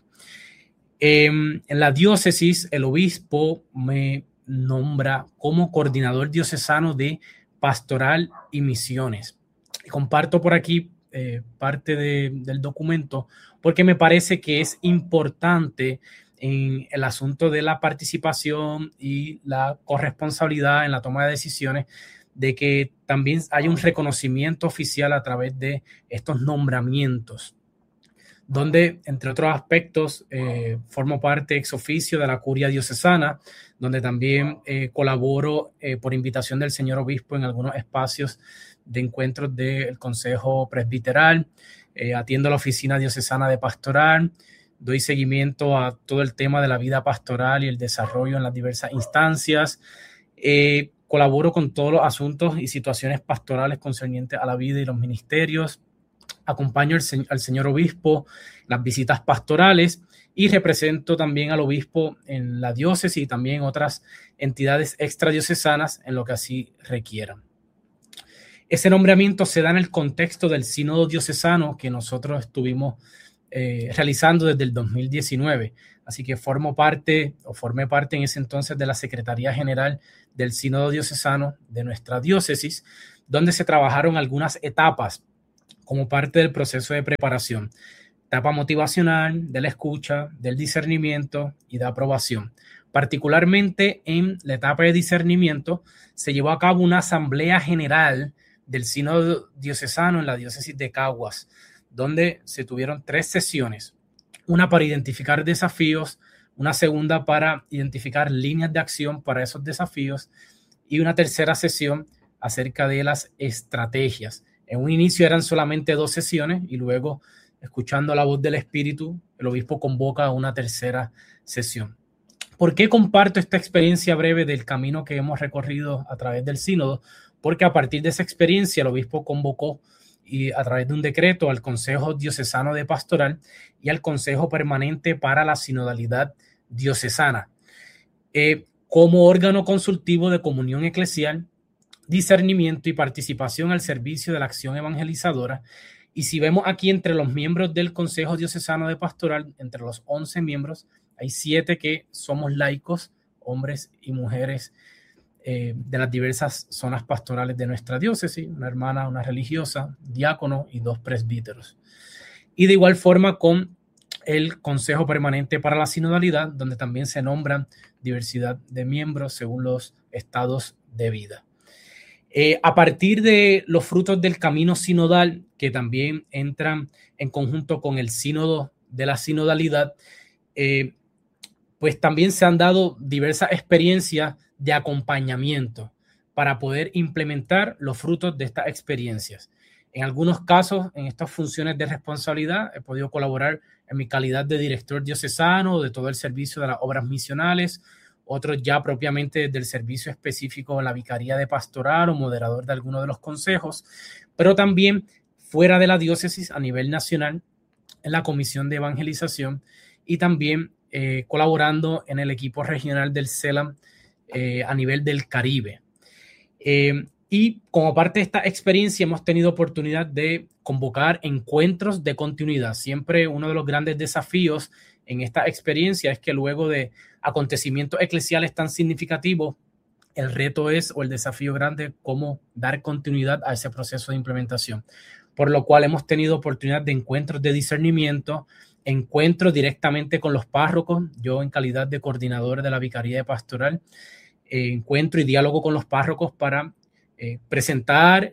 Eh, en la diócesis, el obispo me nombra como coordinador diocesano de pastoral y misiones. Y comparto por aquí eh, parte de, del documento porque me parece que es importante en el asunto de la participación y la corresponsabilidad en la toma de decisiones, de que también hay un reconocimiento oficial a través de estos nombramientos, donde, entre otros aspectos, eh, formo parte ex oficio de la curia diocesana, donde también eh, colaboro eh, por invitación del señor obispo en algunos espacios de encuentros del Consejo Presbiteral, eh, atiendo la oficina diocesana de pastoral, doy seguimiento a todo el tema de la vida pastoral y el desarrollo en las diversas instancias. Eh, colaboro con todos los asuntos y situaciones pastorales concernientes a la vida y los ministerios. Acompaño al, se- al señor obispo en las visitas pastorales y represento también al obispo en la diócesis y también otras entidades extradiocesanas en lo que así requieran. Ese nombramiento se da en el contexto del sínodo diocesano que nosotros estuvimos eh, realizando desde el dos mil diecinueve. Así que formo parte o formé parte en ese entonces de la Secretaría General del Sínodo Diocesano de nuestra diócesis, donde se trabajaron algunas etapas como parte del proceso de preparación. Etapa motivacional, de la escucha, del discernimiento y de aprobación. Particularmente en la etapa de discernimiento se llevó a cabo una asamblea general del Sínodo Diocesano en la diócesis de Caguas, donde se tuvieron tres sesiones. Una para identificar desafíos, una segunda para identificar líneas de acción para esos desafíos y una tercera sesión acerca de las estrategias. En un inicio eran solamente dos sesiones y luego, escuchando la voz del Espíritu, el obispo convoca a una tercera sesión. ¿Por qué comparto esta experiencia breve del camino que hemos recorrido a través del sínodo? Porque a partir de esa experiencia el obispo convocó y a través de un decreto al Consejo Diocesano de Pastoral y al Consejo Permanente para la Sinodalidad Diocesana, eh, como órgano consultivo de comunión eclesial, discernimiento y participación al servicio de la acción evangelizadora. Y si vemos aquí entre los miembros del Consejo Diocesano de Pastoral, entre los once miembros, hay siete que somos laicos, hombres y mujeres eh, de las diversas zonas pastorales de nuestra diócesis, una hermana, una religiosa, diácono y dos presbíteros. Y de igual forma con el Consejo Permanente para la Sinodalidad, donde también se nombran diversidad de miembros según los estados de vida. Eh, a partir de los frutos del camino sinodal, que también entran en conjunto con el sínodo de la sinodalidad, eh, pues también se han dado diversas experiencias de acompañamiento para poder implementar los frutos de estas experiencias. En algunos casos, en estas funciones de responsabilidad, he podido colaborar en mi calidad de director diocesano de todo el servicio de las obras misionales, otros ya propiamente del servicio específico en la vicaría de pastoral o moderador de alguno de los consejos, pero también fuera de la diócesis a nivel nacional en la comisión de evangelización y también eh, colaborando en el equipo regional del CELAM eh, a nivel del Caribe. Eh, y como parte de esta experiencia hemos tenido oportunidad de convocar encuentros de continuidad. Siempre uno de los grandes desafíos en esta experiencia es que luego de acontecimientos eclesiales tan significativos, el reto es, o el desafío grande, cómo dar continuidad a ese proceso de implementación. Por lo cual hemos tenido oportunidad de encuentros de discernimiento, encuentros directamente con los párrocos, yo en calidad de coordinador de la Vicaría de Pastoral, eh, encuentro y diálogo con los párrocos para eh, presentar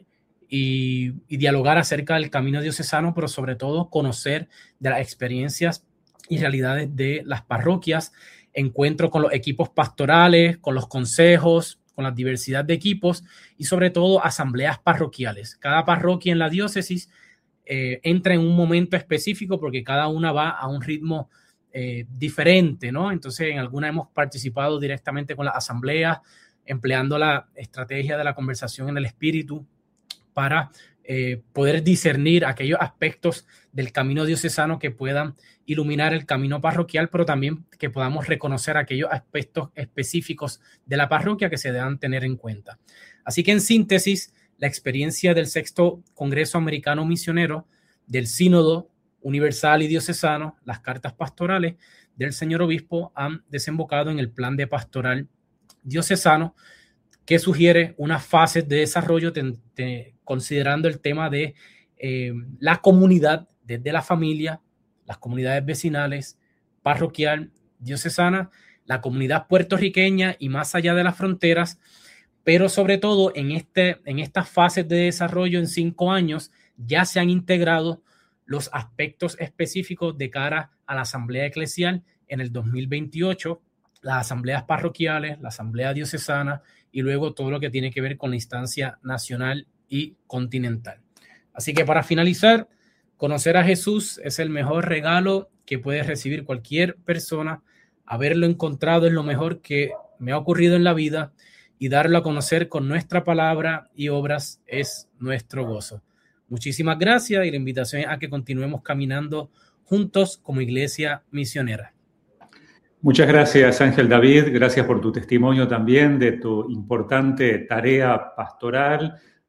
y, y dialogar acerca del camino diocesano, pero sobre todo conocer de las experiencias y realidades de las parroquias, encuentro con los equipos pastorales, con los consejos, con la diversidad de equipos y sobre todo asambleas parroquiales. Cada parroquia en la diócesis eh, entra en un momento específico porque cada una va a un ritmo eh, diferente, ¿no? Entonces en alguna hemos participado directamente con las asambleas, empleando la estrategia de la conversación en el espíritu para eh, poder discernir aquellos aspectos del camino diocesano que puedan iluminar el camino parroquial, pero también que podamos reconocer aquellos aspectos específicos de la parroquia que se deban tener en cuenta. Así que en síntesis, la experiencia del sexto Congreso Americano Misionero, del Sínodo Universal y Diocesano, las cartas pastorales del señor obispo han desembocado en el plan de pastoral diocesano que sugiere unas fases de desarrollo te, te, considerando el tema de eh, la comunidad desde la familia, las comunidades vecinales, parroquial, diocesana, la comunidad puertorriqueña y más allá de las fronteras, pero sobre todo en, este, en estas fases de desarrollo en cinco años ya se han integrado los aspectos específicos de cara a la asamblea eclesial en el dos mil veintiocho, las asambleas parroquiales, la asamblea diocesana y luego todo lo que tiene que ver con la instancia nacional y continental. Así que para finalizar, conocer a Jesús es el mejor regalo que puede recibir cualquier persona. Haberlo encontrado es lo mejor que me ha ocurrido en la vida y darlo a conocer con nuestra palabra y obras es nuestro gozo. Muchísimas gracias y la invitación es a que continuemos caminando juntos como iglesia misionera. Muchas gracias, Ángel David. Gracias por tu testimonio también de tu importante tarea pastoral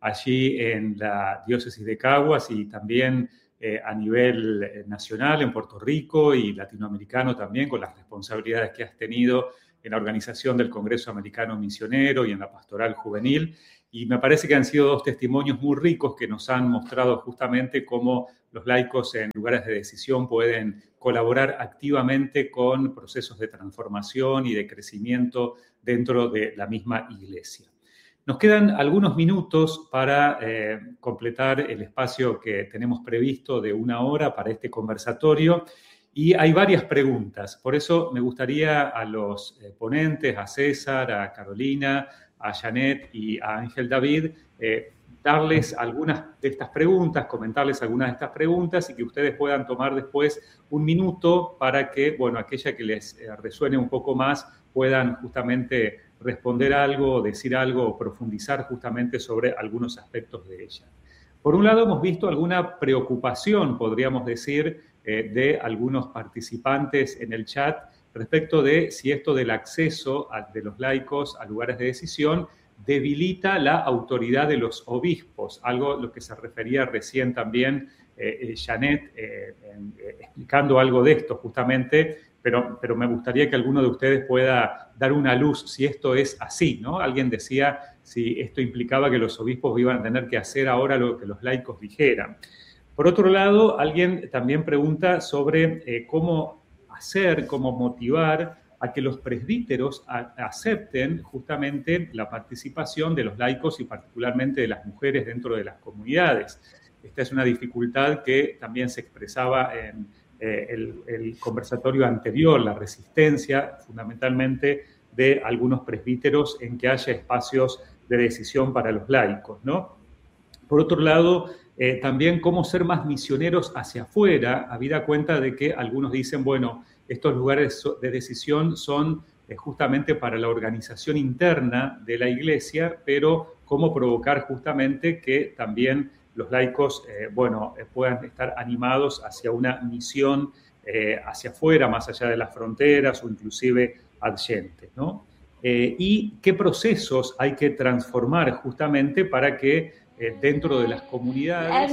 allí en la diócesis de Caguas y también eh, a nivel nacional en Puerto Rico y latinoamericano también, con las responsabilidades que has tenido en la organización del Congreso Americano Misionero y en la Pastoral Juvenil. Y me parece que han sido dos testimonios muy ricos que nos han mostrado justamente cómo los laicos en lugares de decisión pueden colaborar activamente con procesos de transformación y de crecimiento dentro de la misma Iglesia. Nos quedan algunos minutos para eh, completar el espacio que tenemos previsto de una hora para este conversatorio. Y hay varias preguntas, por eso me gustaría a los eh, ponentes, a César, a Carolina, a Janet y a Ángel David, eh, darles algunas de estas preguntas, comentarles algunas de estas preguntas y que ustedes puedan tomar después un minuto para que, bueno, aquella que les eh, resuene un poco más puedan justamente responder algo, decir algo o profundizar justamente sobre algunos aspectos de ella. Por un lado, hemos visto alguna preocupación, podríamos decir, eh, de algunos participantes en el chat respecto de si esto del acceso a, de los laicos a lugares de decisión debilita la autoridad de los obispos, algo a lo que se refería recién también eh, Janet, eh, en, eh, explicando algo de esto justamente, pero, pero me gustaría que alguno de ustedes pueda dar una luz si esto es así, ¿no? Alguien decía si esto implicaba que los obispos iban a tener que hacer ahora lo que los laicos dijeran. Por otro lado, alguien también pregunta sobre eh, cómo hacer, cómo motivar a que los presbíteros a, acepten justamente la participación de los laicos y particularmente de las mujeres dentro de las comunidades. Esta es una dificultad que también se expresaba en eh, el, el conversatorio anterior, la resistencia fundamentalmente de algunos presbíteros en que haya espacios de decisión para los laicos, ¿no? Por otro lado, eh, también cómo ser más misioneros hacia afuera, habida cuenta de que algunos dicen, bueno, estos lugares de decisión son eh, justamente para la organización interna de la Iglesia, pero cómo provocar justamente que también los laicos, eh, bueno, eh, puedan estar animados hacia una misión eh, hacia afuera, más allá de las fronteras o inclusive adyentes, ¿no? Eh, y qué procesos hay que transformar justamente para que eh, dentro de las comunidades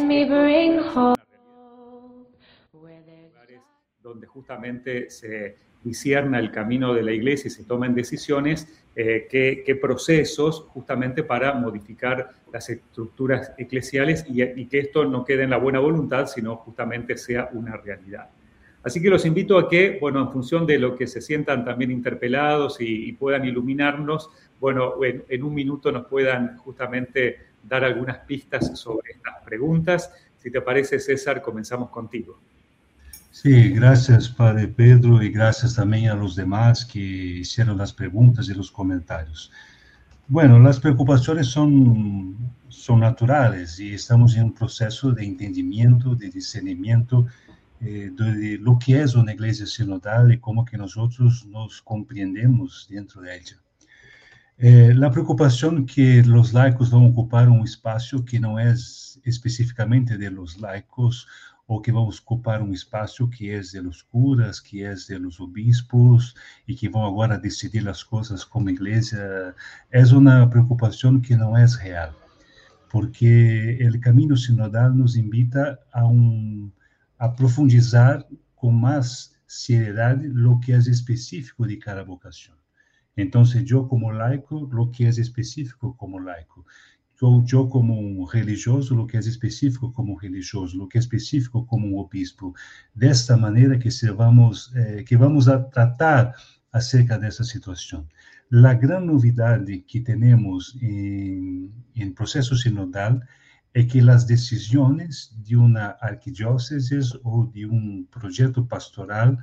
donde justamente se discierna el camino de la Iglesia y se tomen decisiones, eh, qué, qué procesos justamente para modificar las estructuras eclesiales y, y que esto no quede en la buena voluntad, sino justamente sea una realidad. Así que los invito a que, bueno, en función de lo que se sientan también interpelados y, y puedan iluminarnos, bueno, en, en un minuto nos puedan justamente dar algunas pistas sobre estas preguntas. Si te parece, César, comenzamos contigo. Sí, gracias, Padre Pedro, y gracias también a los demás que hicieron las preguntas y los comentarios. Bueno, las preocupaciones son, son naturales y estamos en un proceso de entendimiento, de discernimiento eh, de lo que es una iglesia sinodal y cómo que nosotros nos comprendemos dentro de ella. Eh, la preocupación que los laicos van a ocupar un espacio que no es específicamente de los laicos o que vamos ocupar um espaço que é de los curas, que é de los obispos e que vão agora decidir as coisas como igreja, é uma preocupação que não é real, porque o caminho sinodal nos invita a, um, a profundizar com mais seriedade o que é específico de cada vocação. Então, eu como laico, o que é específico como laico. Eu, eu como um religioso, o que é específico como religioso, o que é específico como um obispo. Desta maneira que, se vamos, eh, que vamos a tratar acerca dessa situação. A grande novidade que temos em, em processo sinodal é que as decisões de uma arquidiócese ou de um projeto pastoral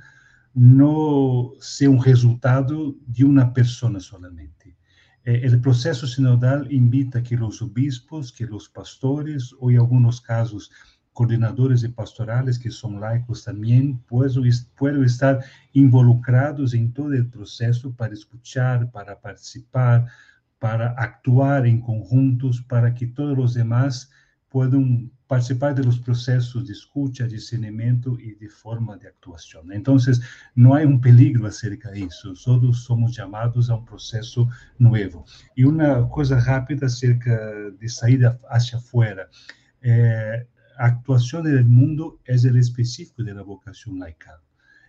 não são resultado de uma pessoa solamente. O processo sinodal invita que os obispos, que os pastores, ou em alguns casos, coordenadores de pastorales, que são laicos também, possam estar involucrados em todo o processo para escutar, para participar, para actuar em conjuntos, para que todos os demás possam participar de los procesos de escucha, discernimiento y de forma de actuación. Entonces, no hay un peligro acerca de eso, todos somos llamados a un proceso nuevo. Y una cosa rápida acerca de salir hacia afuera. Eh, actuación en el mundo es el específico de la vocación laical.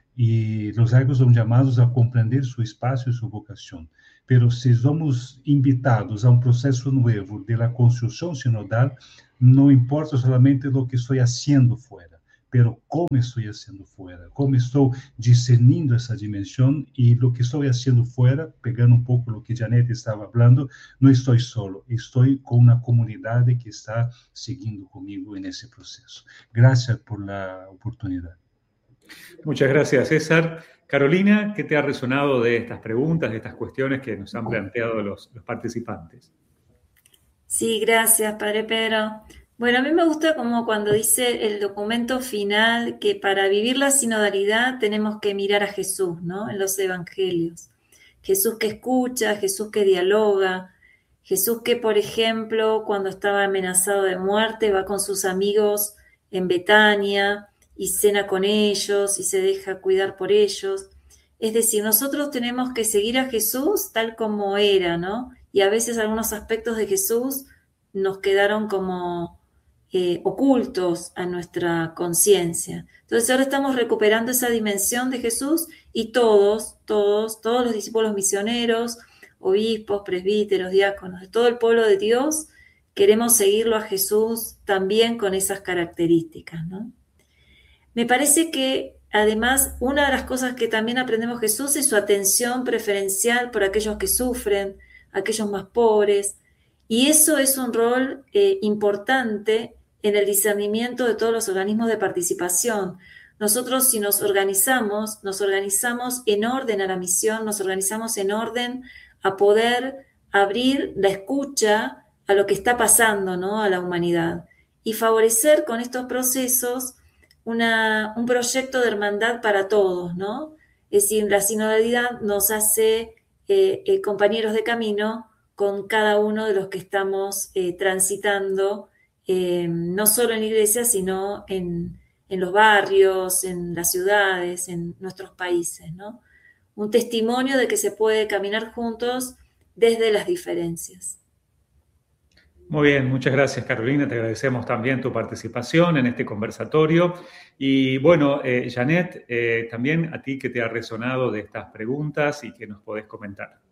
Y los laicos son llamados a comprender su espacio y su vocación. Pero si somos invitados a un proceso nuevo de la construcción sinodal, no importa solamente lo que estoy haciendo fuera, pero cómo estoy haciendo fuera, cómo estoy discerniendo esa dimensión, y lo que estoy haciendo fuera, pegando un poco lo que Janet estaba hablando, no estoy solo, estoy con una comunidad que está siguiendo conmigo en ese proceso. Gracias por la oportunidad. Muchas gracias, César. Carolina, ¿qué te ha resonado de estas preguntas, de estas cuestiones que nos han planteado los, los participantes? Sí, gracias, Padre Pedro. Bueno, a mí me gusta como cuando dice el documento final que para vivir la sinodalidad tenemos que mirar a Jesús, ¿no? En los evangelios. Jesús que escucha, Jesús que dialoga, Jesús que, por ejemplo, cuando estaba amenazado de muerte, va con sus amigos en Betania y cena con ellos y se deja cuidar por ellos. Es decir, nosotros tenemos que seguir a Jesús tal como era, ¿no? Y a veces algunos aspectos de Jesús nos quedaron como eh, ocultos a nuestra conciencia. Entonces ahora estamos recuperando esa dimensión de Jesús y todos, todos, todos los discípulos misioneros, obispos, presbíteros, diáconos, de todo el pueblo de Dios, queremos seguirlo a Jesús también con esas características, ¿no? Me parece que además una de las cosas que también aprendemos de Jesús es su atención preferencial por aquellos que sufren, aquellos más pobres, y eso es un rol eh, importante en el discernimiento de todos los organismos de participación. Nosotros, si nos organizamos, nos organizamos en orden a la misión, nos organizamos en orden a poder abrir la escucha a lo que está pasando, ¿no?, a la humanidad, y favorecer con estos procesos una, un proyecto de hermandad para todos, ¿no? Es decir, la sinodalidad nos hace eh, eh, compañeros de camino con cada uno de los que estamos eh, transitando, eh, no solo en la iglesia, sino en, en los barrios, en las ciudades, en nuestros países, ¿no? Un testimonio de que se puede caminar juntos desde las diferencias. Muy bien, muchas gracias, Carolina. Te agradecemos también tu participación en este conversatorio. Y bueno, eh, Janet, eh, también a ti que te ha resonado de estas preguntas y que nos podés comentar.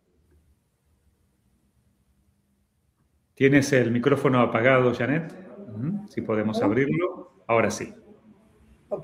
¿Tienes el micrófono apagado, Janet? Uh-huh. Si podemos abrirlo. Ahora sí. Ok.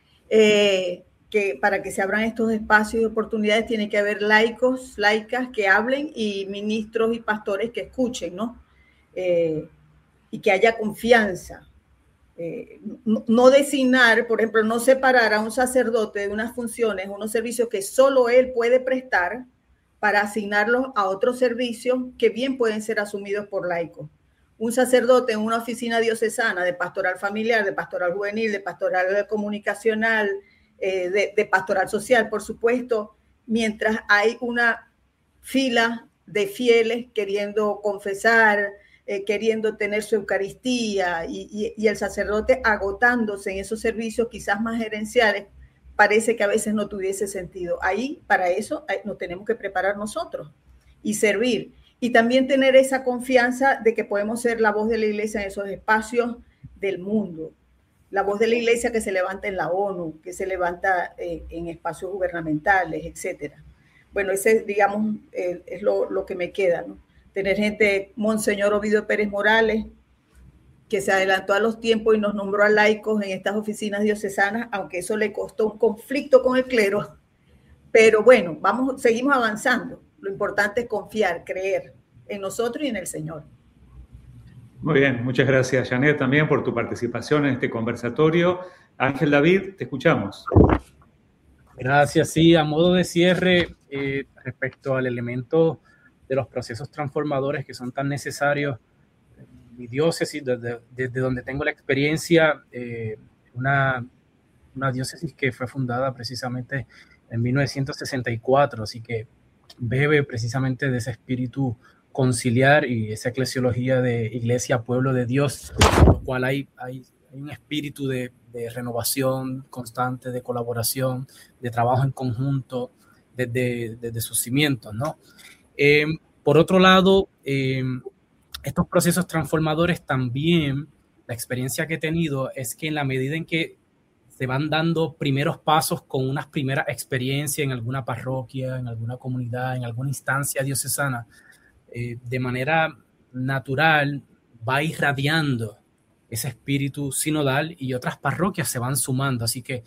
Eh, que para que se abran estos espacios y oportunidades tiene que haber laicos, laicas que hablen y ministros y pastores que escuchen, ¿no? Eh, y que haya confianza. Eh, no, no designar, por ejemplo, no separar a un sacerdote de unas funciones, unos servicios que solo él puede prestar para asignarlos a otros servicios que bien pueden ser asumidos por laicos. Un sacerdote en una oficina diocesana de pastoral familiar, de pastoral juvenil, de pastoral comunicacional, eh, de, de pastoral social, por supuesto, mientras hay una fila de fieles queriendo confesar, eh, queriendo tener su Eucaristía y, y, y el sacerdote agotándose en esos servicios quizás más gerenciales, parece que a veces no tuviese sentido. Ahí, para eso, nos tenemos que preparar nosotros y servir. Y también tener esa confianza de que podemos ser la voz de la iglesia en esos espacios del mundo. La voz de la iglesia que se levanta en la ONU, que se levanta eh, en espacios gubernamentales, etcétera. Bueno, ese, digamos, eh, es lo, lo que me queda, ¿no? Tener gente, Monseñor Ovidio Pérez Morales, que se adelantó a los tiempos y nos nombró a laicos en estas oficinas diocesanas, aunque eso le costó un conflicto con el clero. Pero bueno, vamos, seguimos avanzando. Lo importante es confiar, creer en nosotros y en el Señor. Muy bien, muchas gracias, Janet, también por tu participación en este conversatorio. Ángel David, te escuchamos. Gracias, sí, a modo de cierre, eh, respecto al elemento de los procesos transformadores que son tan necesarios, mi diócesis, desde, desde donde tengo la experiencia, eh, una, una diócesis que fue fundada precisamente en mil novecientos sesenta y cuatro, así que bebe precisamente de ese espíritu conciliar y esa eclesiología de iglesia, pueblo de Dios, en lo cual hay, hay, hay un espíritu de, de renovación constante, de colaboración, de trabajo en conjunto desde, desde sus cimientos, ¿no? Eh, por otro lado, eh, estos procesos transformadores también, la experiencia que he tenido es que en la medida en que se van dando primeros pasos con unas primeras experiencias en alguna parroquia, en alguna comunidad, en alguna instancia diocesana, eh, de manera natural va irradiando ese espíritu sinodal y otras parroquias se van sumando. Así que